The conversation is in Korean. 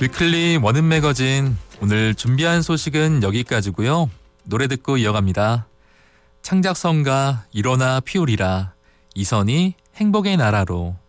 위클리 원음 매거진 오늘 준비한 소식은 여기까지고요. 노래 듣고 이어갑니다. 창작성가 일어나 피우리라 이선희 행복의 나라로.